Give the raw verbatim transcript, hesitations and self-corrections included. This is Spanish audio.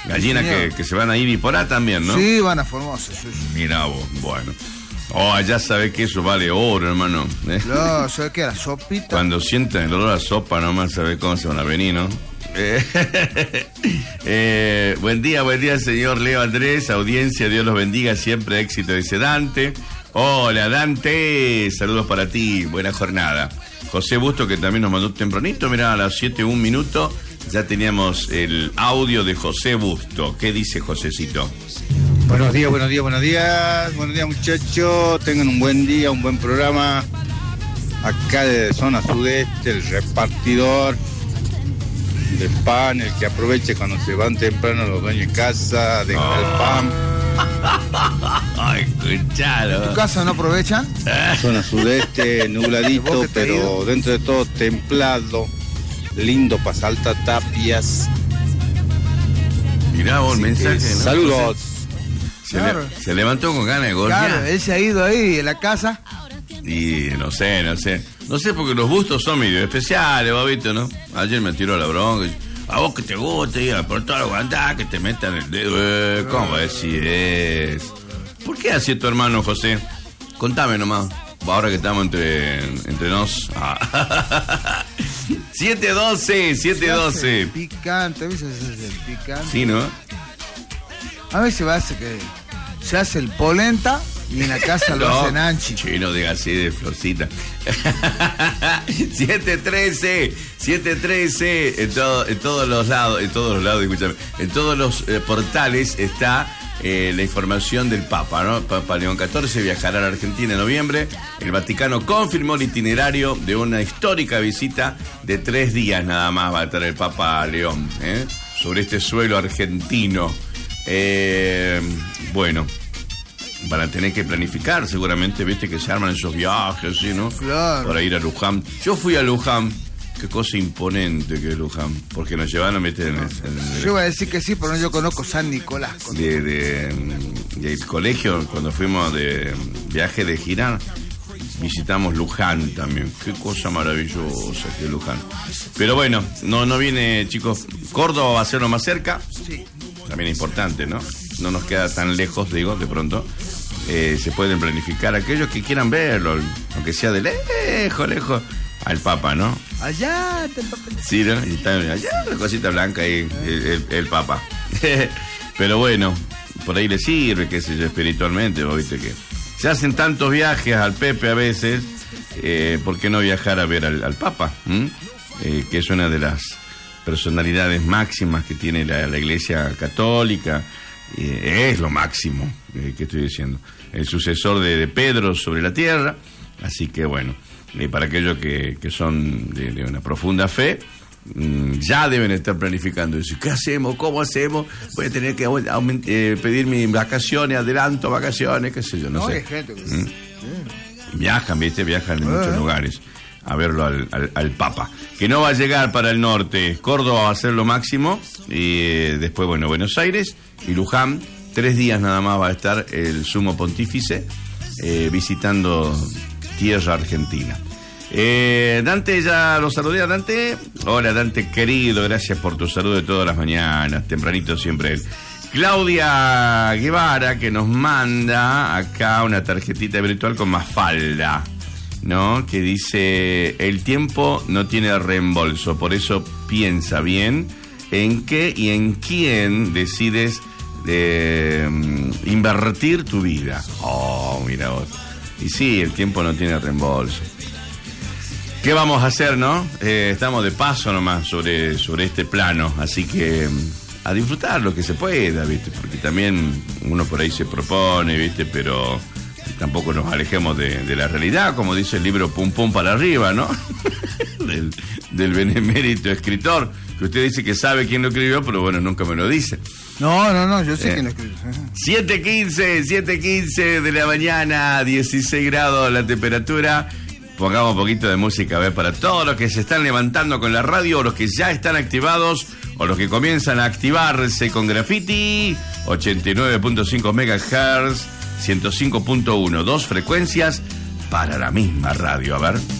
Gallinas que, que se van a ir y por ahí también, ¿no? Sí, van a Formosa. Sí, sí. Mirá vos, bueno. Oh, ya sabés que eso vale oro, hermano. ¿Eh? No, ¿sabés qué? La sopita. Cuando sientan el olor a sopa, nomás sabés cómo se van a venir, ¿no? Eh, eh, buen día, buen día, señor Leo Andrés. Audiencia, Dios los bendiga. Siempre éxito, dice Dante. Hola, Dante. Saludos para ti. Buena jornada. José Busto, que también nos mandó tempranito. Mirá, a las siete, un minuto. Ya teníamos el audio de José Busto. ¿Qué dice Josecito? Buenos días, buenos días, buenos días. Buenos días, muchachos. Tengan un buen día, un buen programa. Acá de zona sudeste, el repartidor de pan, el que aproveche cuando se van temprano los dueños de casa, dejan oh. el pan. Ay, escuchalo. ¿En tu casa no aprovechan? Zona sudeste, nubladito, pero dentro de todo templado. Lindo para Salta Tapias. Mirá vos el mensaje, ¿no? Saludos. Se, claro. le, se levantó con ganas de golpear. Claro, él se ha ido ahí en la casa. Y no sé, no sé. No sé porque los gustos son medio especiales, babito, ¿no? Ayer me tiró la bronca. A vos que te guste ir por todo lo andá, que te metan el dedo. Eh, ¿Cómo decir eso? ¿Por qué así tu hermano, José? Contame nomás. Ahora que estamos entre, entre nos. Ah. siete doce, siete doce. Picante, a veces es el picante. Sí, ¿no? A veces va a hacer que se hace el polenta y en la casa lo no, hacen anchi. Chino, diga así de florcita. siete trece, siete trece, en, todo, en todos los lados, en todos los lados, escúchame, en todos los eh, portales está eh, la información del Papa, ¿no? Papa León catorce viajará a la Argentina en noviembre. El Vaticano confirmó el itinerario de una histórica visita de tres días nada más va a estar el Papa León, ¿eh? Sobre este suelo argentino. Eh, bueno, van a tener que planificar seguramente, viste que se arman esos viajes, ¿sí, no? Claro. Para ir a Luján. Yo fui a Luján, qué cosa imponente que es Luján, porque nos llevaron a meter en el... En el yo iba a decir que sí, pero yo conozco San Nicolás. De, de, de el colegio, cuando fuimos de viaje de gira, visitamos Luján también. Qué cosa maravillosa que es Luján. Pero bueno, no, no viene, chicos. Córdoba va a ser lo más cerca. Sí. También es importante, ¿no? No nos queda tan lejos, digo, de pronto. Eh, se pueden planificar aquellos que quieran verlo, aunque sea de lejos, lejos, al Papa, ¿no? Allá está el Papa. Sí, ¿no? Y está allá la cosita blanca ahí, el, el, el Papa. Pero bueno, por ahí le sirve, qué sé yo, espiritualmente, vos viste que se hacen tantos viajes al Pepe a veces, eh, ¿por qué no viajar a ver al, al Papa? ¿Mm? Eh, que es una de las personalidades máximas que tiene la, la Iglesia Católica, eh, es lo máximo eh, que estoy diciendo, el sucesor de, de Pedro sobre la tierra, así que bueno, eh, para aquellos que, que son de, de una profunda fe, mm, ya deben estar planificando, decir, ¿qué hacemos? ¿Cómo hacemos? Voy a tener que aument- eh, pedir mis vacaciones, adelanto vacaciones, qué sé yo, no, no sé. Gente que... ¿Mm? Viajan, viste, viajan en uh-huh. muchos lugares a verlo al, al, al Papa, que no va a llegar para el norte. Córdoba va a ser lo máximo, y eh, después, bueno, Buenos Aires y Luján, tres días nada más va a estar el sumo pontífice eh, visitando tierra argentina. Eh, Dante, ya lo saludé a Dante. Hola, Dante querido, gracias por tu saludo de todas las mañanas, tempranito siempre él. Claudia Guevara, que nos manda acá una tarjetita virtual con Mafalda, ¿no? Que dice, el tiempo no tiene reembolso, por eso piensa bien en qué y en quién decides de, um, invertir tu vida. Oh, mira vos. Y sí, el tiempo no tiene reembolso. ¿Qué vamos a hacer, no? Eh, estamos de paso nomás sobre, sobre este plano, así que a disfrutar lo que se pueda, ¿viste? Porque también uno por ahí se propone, ¿viste? Pero tampoco nos alejemos de, de la realidad, como dice el libro Pum Pum para arriba, ¿no? del, del benemérito escritor, que usted dice que sabe quién lo escribió, pero bueno, nunca me lo dice. No, no, no, yo sé eh, quién lo escribió. siete quince, siete quince de la mañana, dieciséis grados la temperatura. Pongamos un poquito de música, a ver, para todos los que se están levantando con la radio, o los que ya están activados, o los que comienzan a activarse con Graffiti. Ochenta y nueve punto cinco megahertz, ciento cinco punto uno, dos frecuencias para la misma radio, a ver.